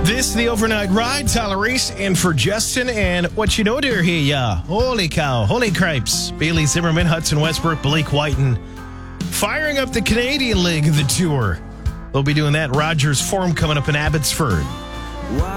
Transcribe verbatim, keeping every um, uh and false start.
This is the Overnight Ride. Tyler Reese in for Justin. And what you know, dear, here, yeah. Holy cow. Holy cripes. Bailey Zimmerman, Hudson Westbrook, Blake Whiten firing up the Canadian League of the Tour. They'll be doing that Rogers Forum coming up in Abbotsford.